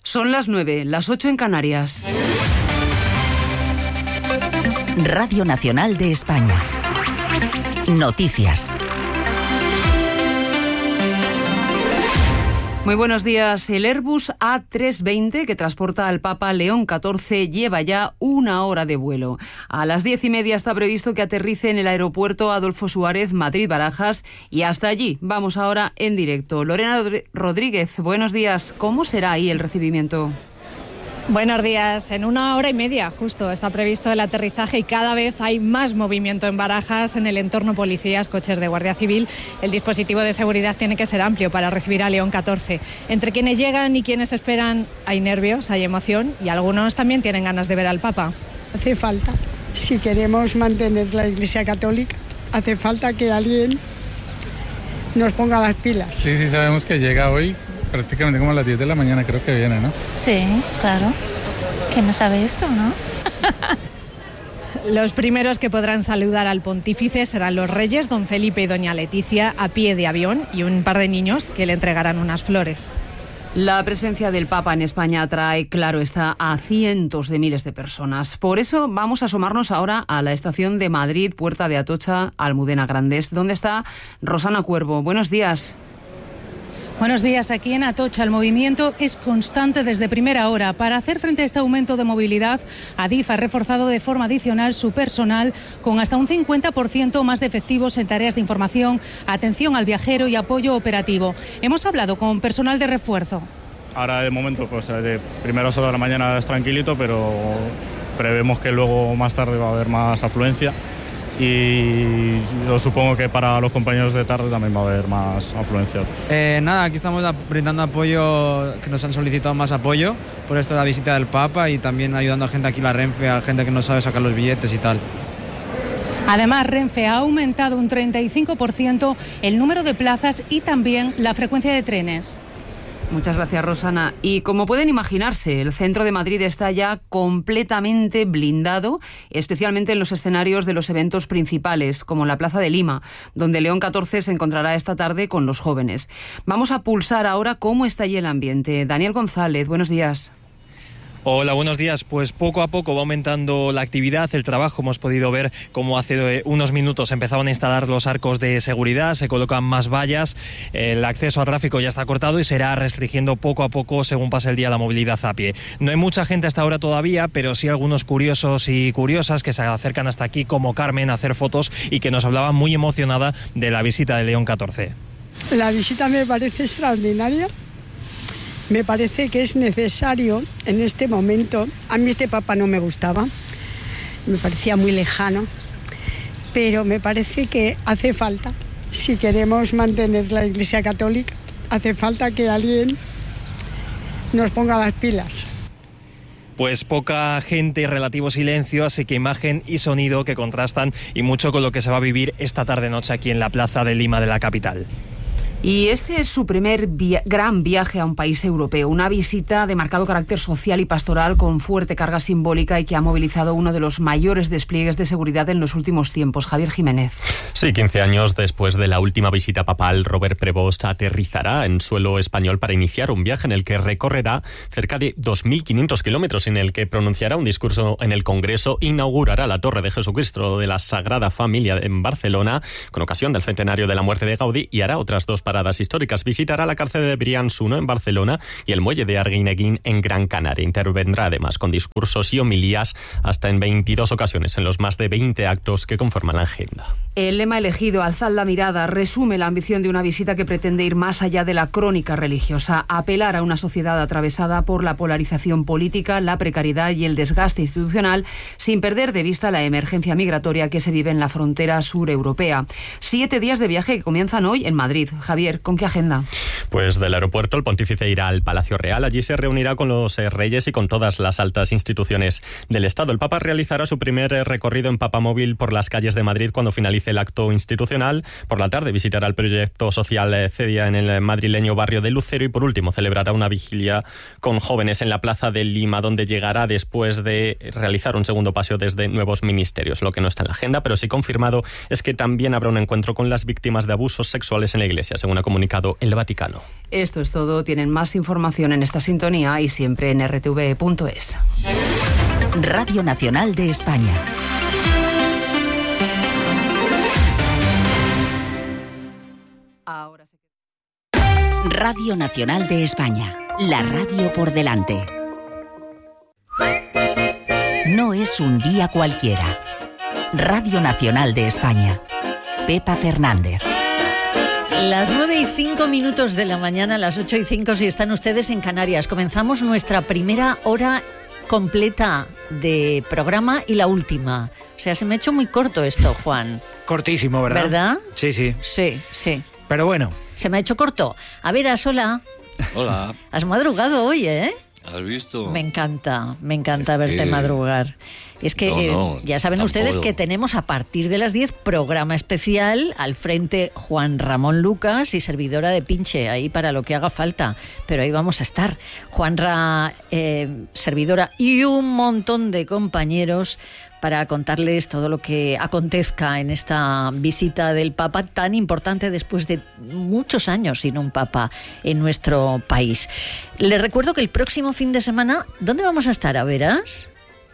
Son las 9, las 8 en Canarias. Radio Nacional de España. Noticias. Muy buenos días. El Airbus A320, que transporta al Papa León XIV, lleva ya 1 hora de vuelo. A las 10:30 está previsto que aterrice en el aeropuerto Adolfo Suárez, Madrid-Barajas, y hasta allí vamos ahora en directo. Lorena Rodríguez, buenos días. ¿Cómo será ahí el recibimiento? Buenos días. En 1 hora y media justo está previsto el aterrizaje y cada vez hay más movimiento en Barajas, en el entorno policías, coches de Guardia Civil. El dispositivo de seguridad tiene que ser amplio para recibir a León XIV. Entre quienes llegan y quienes esperan hay nervios, hay emoción y algunos también tienen ganas de ver al Papa. Hace falta, si queremos mantener la Iglesia Católica, hace falta que alguien nos ponga las pilas. Sí, sabemos que llega hoy. Prácticamente como a las 10 de la mañana creo que viene, ¿no? Sí, claro. ¿Quién no sabe esto, no? Los primeros que podrán saludar al pontífice serán los reyes, don Felipe y doña Leticia, a pie de avión, y un par de niños que le entregarán unas flores. La presencia del Papa en España atrae, claro está, a cientos de miles de personas. Por eso vamos a asomarnos ahora a la estación de Madrid, Puerta de Atocha, Almudena Grandes, donde está Rosana Cuervo. Buenos días. Buenos días. Aquí en Atocha el movimiento es constante desde primera hora. Para hacer frente a este aumento de movilidad, Adif ha reforzado de forma adicional su personal con hasta un 50% más de efectivos en tareas de información, atención al viajero y apoyo operativo. Hemos hablado con personal de refuerzo. Ahora de momento, pues de primeras horas de la mañana es tranquilito, pero prevemos que luego más tarde va a haber más afluencia. Y yo supongo que para los compañeros de tarde también va a haber más afluencia. Aquí estamos brindando apoyo, que nos han solicitado más apoyo por esto de la visita del Papa y también ayudando a gente aquí en la Renfe, a gente que no sabe sacar los billetes y tal. Además, Renfe ha aumentado un 35% el número de plazas y también la frecuencia de trenes. Muchas gracias, Rosana. Y como pueden imaginarse, el centro de Madrid está ya completamente blindado, especialmente en los escenarios de los eventos principales, como la Plaza de Lima, donde León XIV se encontrará esta tarde con los jóvenes. Vamos a pulsar ahora cómo está allí el ambiente. Daniel González, buenos días. Hola, buenos días. Pues poco a poco va aumentando la actividad, el trabajo. Hemos podido ver cómo hace unos minutos empezaban a instalar los arcos de seguridad, se colocan más vallas, el acceso al tráfico ya está cortado y se irá restringiendo poco a poco según pase el día la movilidad a pie. No hay mucha gente hasta ahora todavía, pero sí algunos curiosos y curiosas que se acercan hasta aquí, como Carmen, a hacer fotos y que nos hablaba muy emocionada de la visita de León XIV. La visita me parece extraordinaria. Me parece que es necesario en este momento. A mí este Papa no me gustaba, me parecía muy lejano, pero me parece que hace falta, si queremos mantener la Iglesia Católica, hace falta que alguien nos ponga las pilas. Pues poca gente y relativo silencio, así que imagen y sonido que contrastan y mucho con lo que se va a vivir esta tarde-noche aquí en la Plaza de Lima de la capital. Y este es su primer gran viaje a un país europeo, una visita de marcado carácter social y pastoral con fuerte carga simbólica y que ha movilizado uno de los mayores despliegues de seguridad en los últimos tiempos. Javier Jiménez. Sí, 15 años después de la última visita papal, Robert Prevost aterrizará en suelo español para iniciar un viaje en el que recorrerá cerca de 2.500 kilómetros, en el que pronunciará un discurso en el Congreso, inaugurará la Torre de Jesucristo de la Sagrada Familia en Barcelona, con ocasión del centenario de la muerte de Gaudí, y hará otras dos paradas históricas. Visitará la cárcel de Brians 1 en Barcelona y el muelle de Arguineguín en Gran Canaria. Intervendrá además con discursos y homilías hasta en 22 ocasiones en los más de 20 actos que conforman la agenda. El lema elegido, Alzad la mirada, resume la ambición de una visita que pretende ir más allá de la crónica religiosa, apelar a una sociedad atravesada por la polarización política, la precariedad y el desgaste institucional, sin perder de vista la emergencia migratoria que se vive en la frontera sur europea. 7 días de viaje que comienzan hoy en Madrid. Javier, ¿con qué agenda? Pues del aeropuerto el pontífice irá al Palacio Real. Allí se reunirá con los reyes y con todas las altas instituciones del Estado. El Papa realizará su primer recorrido en papamóvil por las calles de Madrid cuando finalice el acto institucional. Por la tarde visitará el proyecto social CEDIA en el madrileño barrio de Lucero y por último celebrará una vigilia con jóvenes en la Plaza de Lima, donde llegará después de realizar un segundo paseo desde nuevos ministerios. Lo que no está en la agenda, pero sí confirmado, es que también habrá un encuentro con las víctimas de abusos sexuales en la Iglesia. Según según ha comunicado el Vaticano. Esto es todo. Tienen más información en esta sintonía y siempre en rtv.es. Radio Nacional de España. Radio Nacional de España. La radio por delante. No es un día cualquiera. Radio Nacional de España. Pepa Fernández. Las 9:05 de la mañana, las 8:05 si están ustedes en Canarias. Comenzamos nuestra primera hora completa de programa y la última. O sea, se me ha hecho muy corto esto, Juan. Cortísimo, ¿verdad? ¿Verdad? Sí, sí. Sí, sí. Pero bueno. Se me ha hecho corto. A ver, hola. Hola. Has madrugado hoy, ¿eh? ¿Has visto? Me encanta verte madrugar. Es que ya saben ustedes que tenemos a partir de las 10 programa especial, al frente Juan Ramón Lucas y servidora de Pinche, ahí para lo que haga falta. Pero ahí vamos a estar. Juanra, servidora y un montón de compañeros para contarles todo lo que acontezca en esta visita del Papa tan importante después de muchos años sin un Papa en nuestro país. Les recuerdo que el próximo fin de semana, ¿dónde vamos a estar, a veras?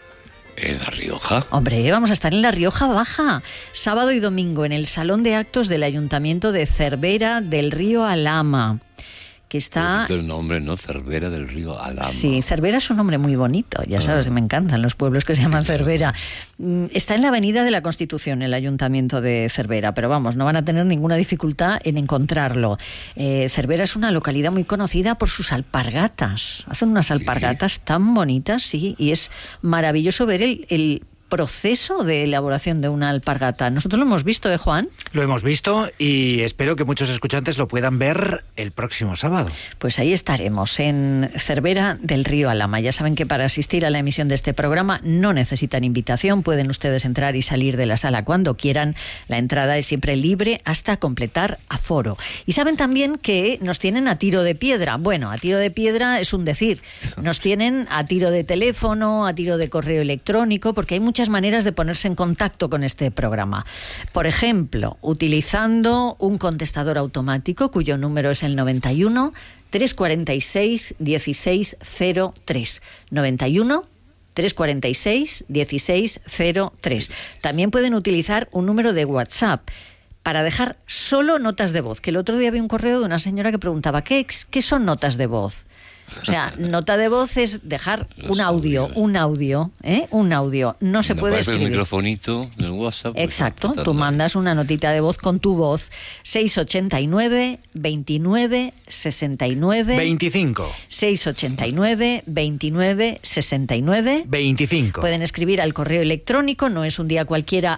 ¿En La Rioja? Hombre, vamos a estar en La Rioja Baja, sábado y domingo, en el Salón de Actos del Ayuntamiento de Cervera del Río Alhama. Que está... el nombre, ¿no? Cervera del Río Alhama. Sí, Cervera es un nombre muy bonito, ya sabes, me encantan los pueblos que se llaman Cervera. Está en la Avenida de la Constitución, el Ayuntamiento de Cervera, pero vamos, no van a tener ninguna dificultad en encontrarlo. Cervera es una localidad muy conocida por sus alpargatas. Hacen unas alpargatas tan bonitas, sí, y es maravilloso ver el proceso de elaboración de una alpargata. Nosotros lo hemos visto, Juan? Lo hemos visto y espero que muchos escuchantes lo puedan ver el próximo sábado. Pues ahí estaremos, en Cervera del Río Alhama. Ya saben que para asistir a la emisión de este programa no necesitan invitación, pueden ustedes entrar y salir de la sala cuando quieran. La entrada es siempre libre hasta completar aforo. Y saben también que nos tienen a tiro de piedra. Bueno, a tiro de piedra es un decir. Nos tienen a tiro de teléfono, a tiro de correo electrónico, porque hay muchas maneras de ponerse en contacto con este programa. Por ejemplo, utilizando un contestador automático cuyo número es el 91 346 1603. 91 346 1603. También pueden utilizar un número de WhatsApp para dejar solo notas de voz. Que el otro día vi un correo de una señora que preguntaba ¿qué son notas de voz? O sea, nota de voz es dejar un audio. No se puede escribir. El microfonito del WhatsApp. Exacto, tú mandas una notita de voz con tu voz. 689 29 69 25. 689 29 69 25. Pueden escribir al correo electrónico, no es un día cualquiera,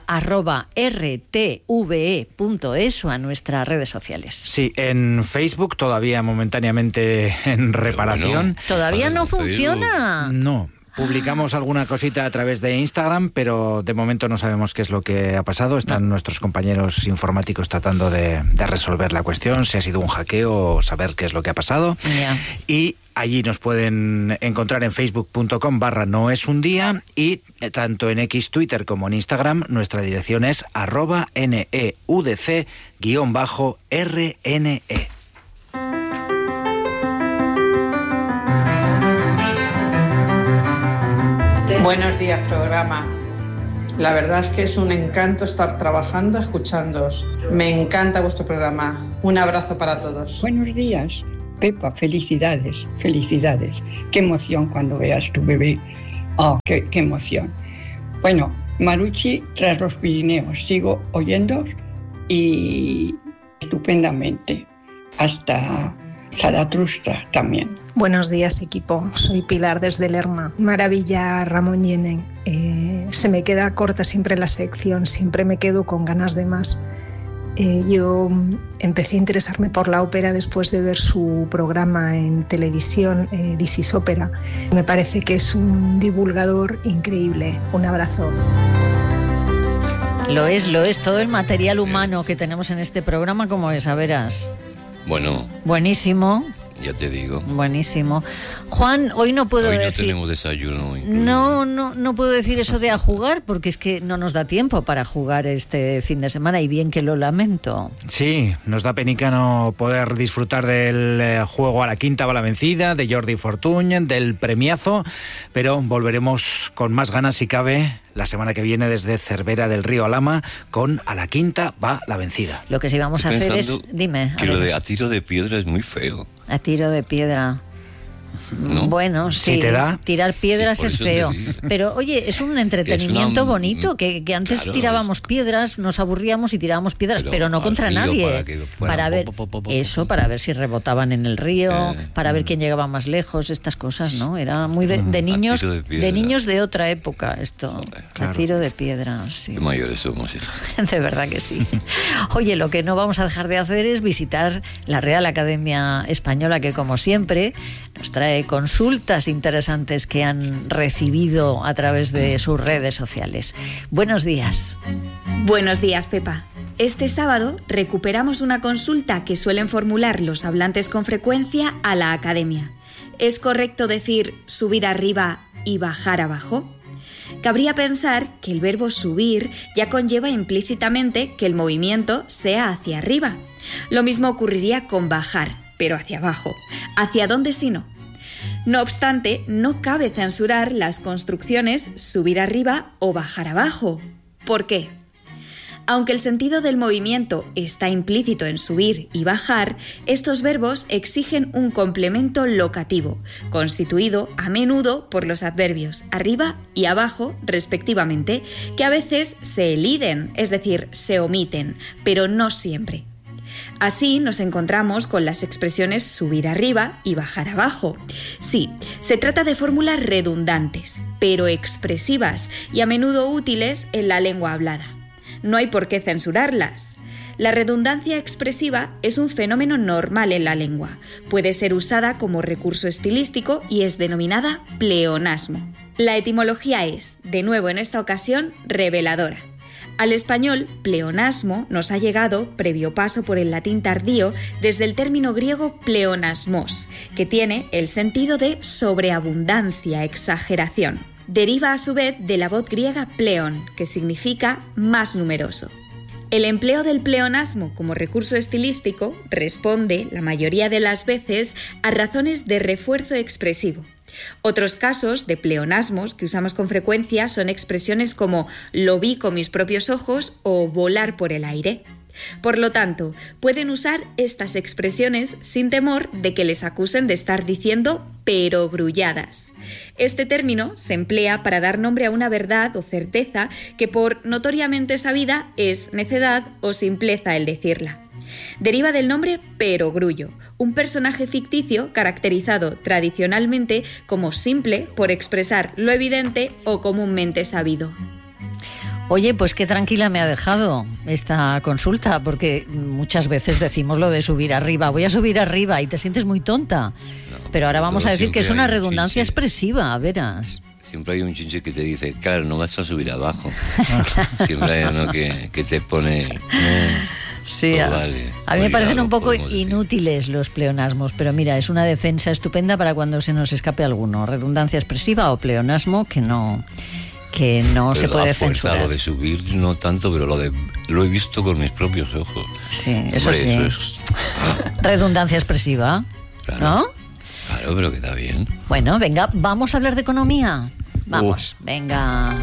@rtve.es o a nuestras redes sociales. Sí, en Facebook todavía momentáneamente en reparación. ¿Todavía no funciona? No. Publicamos alguna cosita a través de Instagram, pero de momento no sabemos qué es lo que ha pasado. Están nuestros compañeros informáticos tratando de resolver la cuestión, si ha sido un hackeo o saber qué es lo que ha pasado. Yeah. Y allí nos pueden encontrar en facebook.com/noesundía y tanto en X, Twitter como en Instagram nuestra dirección es @neudc_rne. Buenos días, programa. La verdad es que es un encanto estar trabajando, escuchándoos. Me encanta vuestro programa. Un abrazo para todos. Buenos días, Pepa. Felicidades, felicidades. Qué emoción cuando veas tu bebé. Oh, qué emoción. Bueno, Marucci tras los Pirineos. Sigo oyéndoos y estupendamente. Hasta Zaratustra también. Buenos días, equipo. Soy Pilar desde Lerma. Maravilla, Ramón Llenen. Se me queda corta siempre la sección, siempre me quedo con ganas de más. Yo empecé a interesarme por la ópera después de ver su programa en televisión, This is Opera. Me parece que es un divulgador increíble. Un abrazo. Lo es. Todo el material humano que tenemos en este programa, ¿cómo es? A verás. Bueno. Buenísimo. Ya te digo. Buenísimo. Juan, hoy no puedo Hoy no decir... tenemos desayuno incluido. No puedo decir eso de a jugar, porque es que no nos da tiempo para jugar este fin de semana, y bien que lo lamento. Sí, nos da penica no poder disfrutar del juego a la quinta va la vencida, de Jordi Fortuny, del premiazo, pero volveremos con más ganas si cabe la semana que viene desde Cervera del Río Alhama con a la quinta va la vencida. Lo que sí vamos a hacer es... Dime. Que lo de a tiro de piedra es muy feo. A tiro de piedra. ¿No? Bueno, sí, ¿Sí te da? Tirar piedras Sí, es por eso feo. te digo. Pero oye, es un entretenimiento Es una- bonito, que antes claro, tirábamos piedras, nos aburríamos y tirábamos piedras, pero no al contra río nadie. para que fuera Para ver po. para ver si rebotaban en el río, para ver quién llegaba más lejos, estas cosas, ¿no? Era muy de niños, tiro de piedra. de niños de otra época esto. claro. A tiro de piedra, sí. Qué mayores somos, hija. De verdad que sí. Oye, lo que no vamos a dejar de hacer es visitar la Real Academia Española, que como siempre nos trae consultas interesantes que han recibido a través de sus redes sociales. Buenos días. Buenos días, Pepa. Este sábado recuperamos una consulta que suelen formular los hablantes con frecuencia a la academia. ¿Es correcto decir subir arriba y bajar abajo? Cabría pensar que el verbo subir ya conlleva implícitamente que el movimiento sea hacia arriba. Lo mismo ocurriría con bajar, pero hacia abajo. ¿Hacia dónde si no? No obstante, no cabe censurar las construcciones subir arriba o bajar abajo. ¿Por qué? Aunque el sentido del movimiento está implícito en subir y bajar, estos verbos exigen un complemento locativo, constituido a menudo por los adverbios arriba y abajo, respectivamente, que a veces se eliden, es decir, se omiten, pero no siempre. Así nos encontramos con las expresiones subir arriba y bajar abajo. Sí, se trata de fórmulas redundantes, pero expresivas y a menudo útiles en la lengua hablada. No hay por qué censurarlas. La redundancia expresiva es un fenómeno normal en la lengua. Puede ser usada como recurso estilístico y es denominada pleonasmo. La etimología es, de nuevo en esta ocasión, reveladora. Al español, pleonasmo nos ha llegado, previo paso por el latín tardío, desde el término griego pleonasmos, que tiene el sentido de sobreabundancia, exageración. Deriva a su vez de la voz griega pleon, que significa más numeroso. El empleo del pleonasmo como recurso estilístico responde, la mayoría de las veces, a razones de refuerzo expresivo. Otros casos de pleonasmos que usamos con frecuencia son expresiones como lo vi con mis propios ojos o volar por el aire. Por lo tanto, pueden usar estas expresiones sin temor de que les acusen de estar diciendo perogrulladas. Este término se emplea para dar nombre a una verdad o certeza que por notoriamente sabida es necedad o simpleza el decirla. Deriva del nombre perogrullo, un personaje ficticio caracterizado tradicionalmente como simple por expresar lo evidente o comúnmente sabido. Oye, pues qué tranquila me ha dejado esta consulta, porque muchas veces decimos lo de subir arriba. Voy a subir arriba y te sientes muy tonta. Pero ahora vamos a decir que es una redundancia expresiva, verás. Siempre hay un chinche que te dice, claro, no vas a subir abajo. Siempre hay uno que te pone... Sí, pues a vale, mí me parecen un poco podemos decir. inútiles los pleonasmos, pero mira, es una defensa estupenda para cuando se nos escape alguno. Redundancia expresiva o pleonasmo que no Pero se puede a fuerza, censurar. lo de subir no tanto, pero lo he visto con mis propios ojos. Sí, eso Hombre, sí. eso es... Redundancia expresiva, ¿no? Claro, pero queda bien. Bueno, venga, vamos a hablar de economía. Vamos, venga.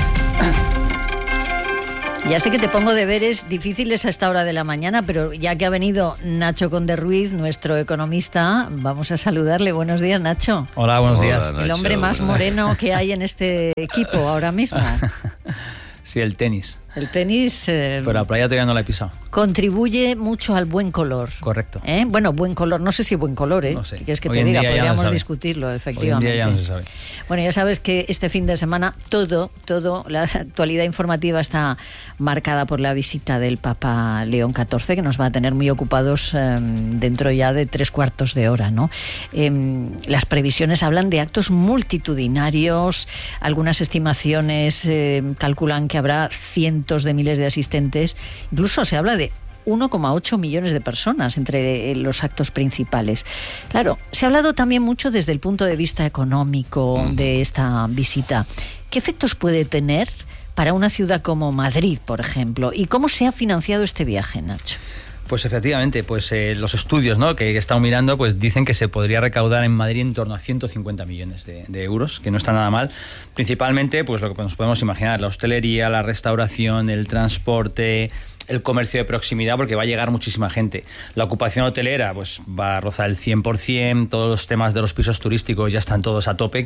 Ya sé que te pongo deberes difíciles a esta hora de la mañana, pero ya que ha venido Nacho Conde Ruiz, nuestro economista, vamos a saludarle. Buenos días, Nacho. Hola, buenos días. El hombre más moreno que hay en este equipo ahora mismo. Sí, el tenis. El tenis Pero la playa todavía no la he pisado. contribuye mucho al buen color. Correcto. Bueno, buen color, no sé si buen color, ¿eh? No sé. ¿Qué quieres que Hoy te en diga? día ya no se Podríamos sabe. discutirlo, Hoy efectivamente. en día ya no se sabe. Bueno, ya sabes que este fin de semana todo, la actualidad informativa está marcada por la visita del Papa León XIV, que nos va a tener muy ocupados dentro ya de 3/4 de hora, ¿no? Las previsiones hablan de actos multitudinarios, algunas estimaciones calculan que habrá cientos de miles de asistentes, incluso se habla de 1,8 millones de personas entre los actos principales. Claro, se ha hablado también mucho desde el punto de vista económico de esta visita. ¿Qué efectos puede tener para una ciudad como Madrid, por ejemplo? ¿Y cómo se ha financiado este viaje, Nacho? Pues efectivamente, pues los estudios, ¿no?, que he estado mirando, pues dicen que se podría recaudar en Madrid en torno a 150 millones de euros, que no está nada mal. Principalmente, pues lo que nos podemos imaginar, la hostelería, la restauración, el transporte, el comercio de proximidad, porque va a llegar muchísima gente. La ocupación hotelera pues va a rozar el 100%, todos los temas de los pisos turísticos ya están todos a tope.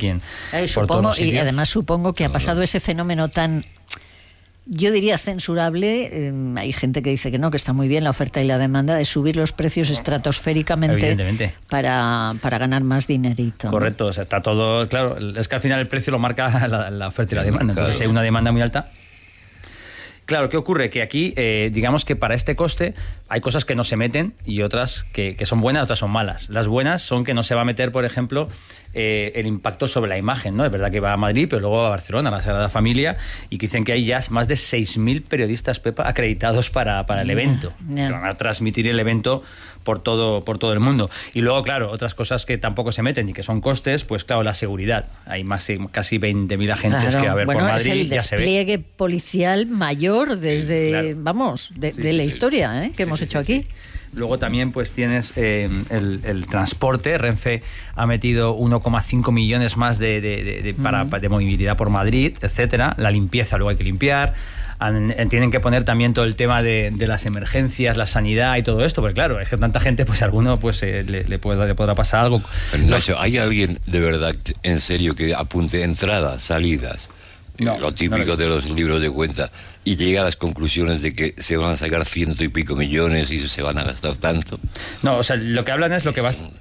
Y además supongo que ha pasado ese fenómeno tan, yo diría, censurable. Hay gente que dice que no, que está muy bien la oferta y la demanda, de subir los precios estratosféricamente para ganar más dinerito. Correcto, o sea, está todo claro. Es que al final el precio lo marca la oferta y la demanda. Entonces, si hay una demanda muy alta. Claro, ¿qué ocurre? Que aquí, digamos que para este coste hay cosas que no se meten y otras que son buenas, otras son malas. Las buenas son que no se va a meter, por ejemplo, el impacto sobre la imagen, ¿no? Es verdad que va a Madrid, pero luego va a Barcelona, a la Sagrada Familia, y que dicen que hay ya más de 6.000 periodistas, Pepa, acreditados para el evento. Que van a transmitir el evento por todo el mundo. Y luego, claro, otras cosas que tampoco se meten y que son costes, pues claro, la seguridad. Hay casi 20.000 agentes que va a haber por Madrid. Es el despliegue policial mayor desde, de la historia que hemos hecho aquí. Luego también pues tienes el transporte. Renfe ha metido 1,5 millones más de movilidad por Madrid, etcétera. La limpieza, luego hay que limpiar. Tienen que poner también todo el tema de las emergencias, la sanidad y todo esto, porque claro, es que tanta gente, pues a alguno pues le podrá pasar algo. Pero Ignacio, ¿hay alguien de verdad, en serio, que apunte entradas, salidas? No, lo típico de los libros de cuenta, y llega a las conclusiones de que se van a sacar 100 y pico millones y se van a gastar tanto? No, o sea, lo que hablan es lo que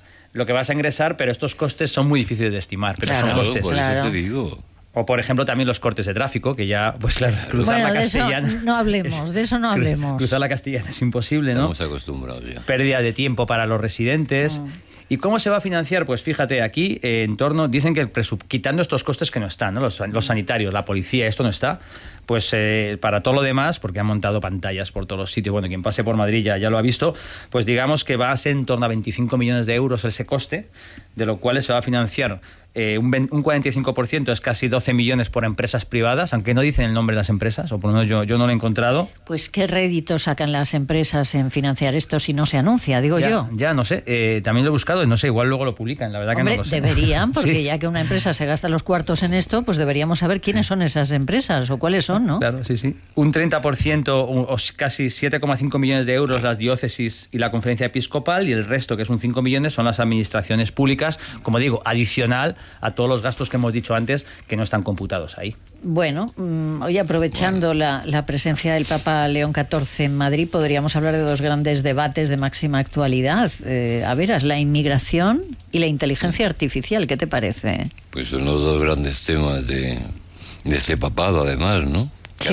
vas a ingresar, pero estos costes son muy difíciles de estimar, pero son costes. Por eso te digo. O, por ejemplo, también los cortes de tráfico, que ya, pues claro, cruzar la Castellana... De eso no hablemos. Cruzar la Castellana es imposible, ¿no? Estamos acostumbrados ya. Pérdida de tiempo para los residentes... ¿Y cómo se va a financiar? Pues fíjate, aquí en torno, dicen que quitando estos costes que no están, ¿no? Los sanitarios, la policía, esto no está, pues para todo lo demás, porque han montado pantallas por todos los sitios, bueno, quien pase por Madrid ya lo ha visto, pues digamos que va a ser en torno a 25 millones de euros ese coste, de lo cual se va a financiar un 45%, es casi 12 millones por empresas privadas, aunque no dicen el nombre de las empresas, o por lo menos yo no lo he encontrado. Pues ¿qué rédito sacan las empresas en financiar esto si no se anuncia, digo yo? Ya, no sé, también lo he buscado, no sé, igual luego lo publican, la verdad. Hombre, que no lo sé. Deberían, porque ya que una empresa se gasta los cuartos en esto, pues deberíamos saber quiénes son esas empresas o cuáles son, ¿no? Claro, sí. Un 30% o casi 7,5 millones de euros las diócesis y la conferencia episcopal, y el resto, que es un 5 millones, son las administraciones públicas, como digo, adicional a todos los gastos que hemos dicho antes, que no están computados ahí. Bueno, hoy aprovechando la presencia del Papa León XIV en Madrid, podríamos hablar de dos grandes debates de máxima actualidad. A ver, la inmigración y la inteligencia artificial, ¿qué te parece? Pues son los dos grandes temas de este papado, además, ¿no?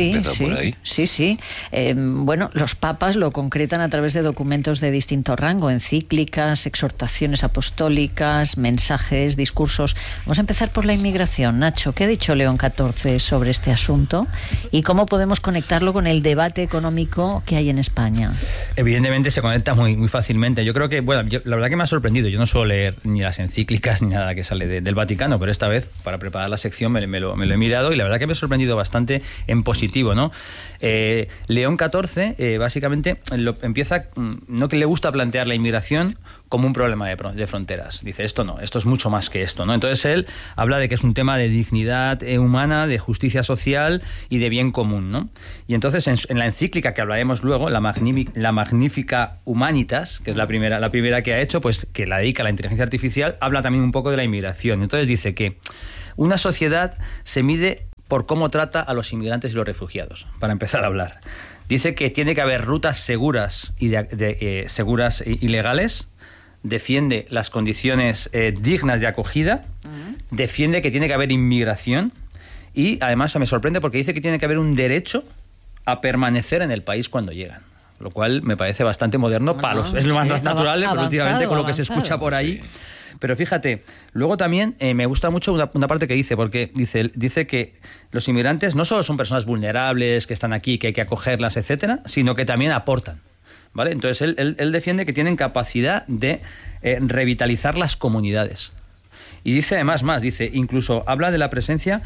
Sí. Bueno, los papas lo concretan a través de documentos de distinto rango, encíclicas, exhortaciones apostólicas, mensajes, discursos. Vamos a empezar por la inmigración. Nacho, ¿qué ha dicho León XIV sobre este asunto y cómo podemos conectarlo con el debate económico que hay en España? Evidentemente se conecta muy, muy fácilmente. Yo creo que, bueno, la verdad que me ha sorprendido. Yo no suelo leer ni las encíclicas ni nada que sale del Vaticano, pero esta vez, para preparar la sección, me lo he mirado y la verdad que me ha sorprendido bastante en positivo, ¿no? León XIV básicamente empieza, no que le gusta plantear la inmigración como un problema de fronteras. Dice, esto no, esto es mucho más que esto, ¿no? Entonces él habla de que es un tema de dignidad humana, de justicia social y de bien común, ¿no? Y entonces en la encíclica que hablaremos luego, la Magnifica Humanitas, que es la primera que ha hecho, pues que la dedica a la inteligencia artificial, habla también un poco de la inmigración. Entonces dice que una sociedad se mide por cómo trata a los inmigrantes y los refugiados, para empezar a hablar. Dice que tiene que haber rutas seguras seguras y legales, defiende las condiciones dignas de acogida, defiende que tiene que haber inmigración y además me sorprende porque dice que tiene que haber un derecho a permanecer en el país cuando llegan, lo cual me parece bastante moderno. Es lo más natural, pero últimamente con lo que se escucha por ahí. Pero fíjate, luego también me gusta mucho una parte que dice, porque dice que los inmigrantes no solo son personas vulnerables que están aquí, que hay que acogerlas, etcétera, sino que también aportan. ¿vale? Entonces él defiende que tienen capacidad de revitalizar las comunidades. Y dice además dice, incluso habla de la presencia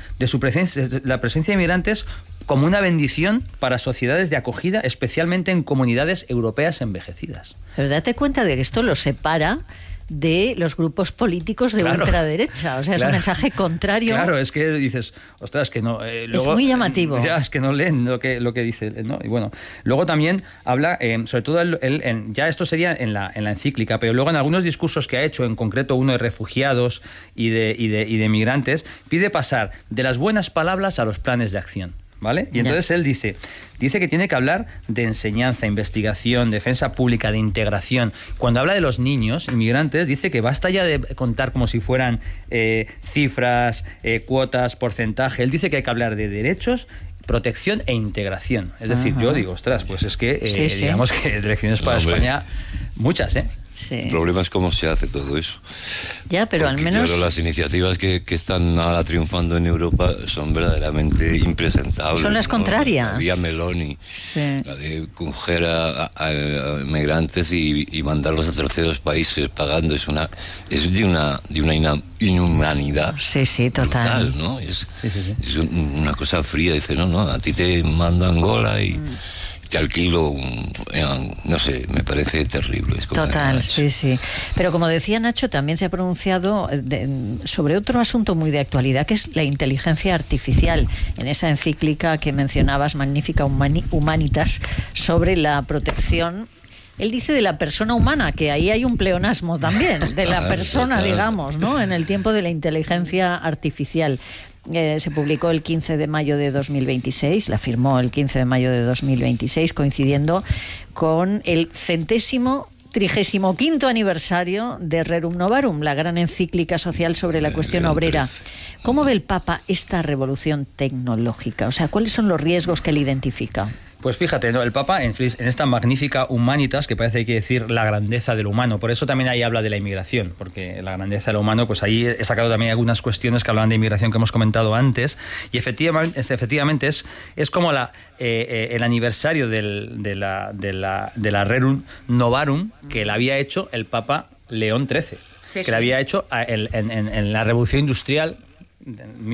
de inmigrantes como una bendición para sociedades de acogida, especialmente en comunidades europeas envejecidas. Pero date cuenta de que esto lo separa de los grupos políticos de ultraderecha. O sea, es un mensaje contrario. Claro, es que dices, ostras, que no... luego, es muy llamativo. Ya, es que no leen lo que dice, ¿no? Y bueno, luego también habla, sobre todo, ya esto sería en la encíclica, pero luego en algunos discursos que ha hecho, en concreto uno de refugiados y de migrantes, pide pasar de las buenas palabras a los planes de acción. ¿Vale? Y entonces él dice que tiene que hablar de enseñanza, investigación, defensa pública, de integración. Cuando habla de los niños inmigrantes, dice que basta ya de contar como si fueran cifras, cuotas, porcentaje. Él dice que hay que hablar de derechos, protección e integración. Es decir, yo digo, ostras, pues es que digamos que elecciones para España, muchas, ¿eh? Sí. El problema es cómo se hace todo eso. Ya, pero porque, al menos... claro, las iniciativas que están ahora triunfando en Europa son verdaderamente impresentables. Son las contrarias. La vía Meloni, la de coger a migrantes y mandarlos a terceros países pagando, es de una inhumanidad. Sí, total. Brutal, ¿no? Es una cosa fría. Dice, no, a ti te mando a Angola y... te alquilo, no sé, me parece terrible. Total, sí. Pero como decía Nacho, también se ha pronunciado sobre otro asunto muy de actualidad, que es la inteligencia artificial. En esa encíclica que mencionabas, Magnifica Humanitas, sobre la protección... Él dice de la persona humana, que ahí hay un pleonasmo también, de la persona, digamos, ¿no? En el tiempo de la inteligencia artificial. Se publicó el 15 de mayo de 2026, la firmó el 15 de mayo de 2026, coincidiendo con el 35º aniversario de Rerum Novarum, la gran encíclica social sobre la cuestión obrera. ¿Cómo ve el Papa esta revolución tecnológica? O sea, ¿cuáles son los riesgos que él identifica? Pues fíjate, ¿no? El Papa en esta Magnifica Humanitas, que parece que quiere decir la grandeza del humano, por eso también ahí habla de la inmigración, porque la grandeza del humano, pues ahí he sacado también algunas cuestiones que hablan de inmigración que hemos comentado antes, y efectivamente es como el aniversario de la Rerum Novarum que le había hecho el Papa León XIII, que le había hecho en la Revolución Industrial en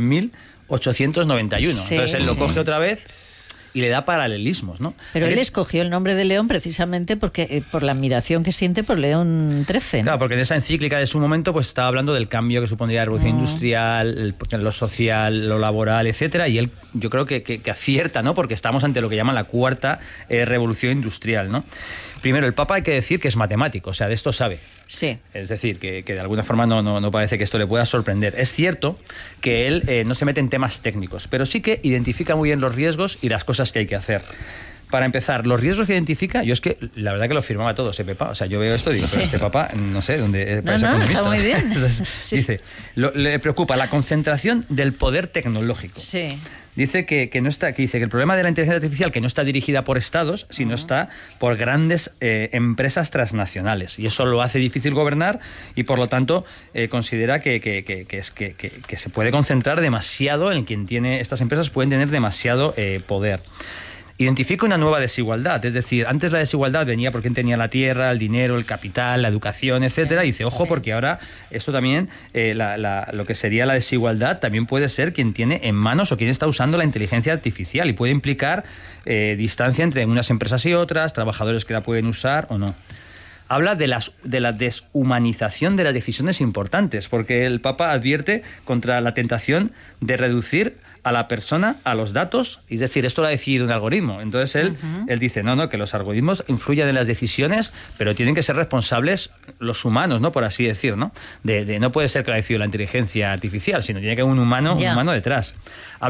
1891. Entonces él lo coge otra vez y le da paralelismos, ¿no? Pero él escogió el nombre de León precisamente porque por la admiración que siente por León XIII, ¿no? Claro, porque en esa encíclica de su momento pues estaba hablando del cambio que supondría la revolución industrial, lo social, lo laboral, etcétera, y él yo creo que acierta, ¿no? Porque estamos ante lo que llaman la cuarta revolución industrial, ¿no? Primero, el Papa hay que decir que es matemático, o sea, de esto sabe. Sí. Es decir, que de alguna forma no parece que esto le pueda sorprender. Es cierto que él no se mete en temas técnicos, pero sí que identifica muy bien los riesgos y las cosas que hay que hacer. Para empezar, los riesgos que identifica, yo es que la verdad que lo firmaba todo ese Papa. O sea, yo veo esto y digo, pero este Papa, no sé, ¿dónde parece economista? Está muy bien. Entonces, dice, le preocupa la concentración del poder tecnológico. Sí. Dice que el problema de la inteligencia artificial que no está dirigida por estados, sino está por grandes empresas transnacionales, y eso lo hace difícil gobernar, y por lo tanto considera que se puede concentrar demasiado en quien tiene estas empresas, pueden tener demasiado poder. Identifica una nueva desigualdad, es decir, antes la desigualdad venía por quien tenía la tierra, el dinero, el capital, la educación, etcétera, y dice, ojo, porque ahora esto también, lo que sería la desigualdad, también puede ser quien tiene en manos o quien está usando la inteligencia artificial, y puede implicar distancia entre unas empresas y otras, trabajadores que la pueden usar o no. Habla de la deshumanización de las decisiones importantes, porque el Papa advierte contra la tentación de reducir a la persona a los datos, es decir, esto lo ha decidido un algoritmo. Entonces él dice, no, que los algoritmos influyen en las decisiones, pero tienen que ser responsables los humanos, ¿no? Por así decir, ¿no? No puede ser que lo ha decidido la inteligencia artificial, sino tiene que haber un humano detrás.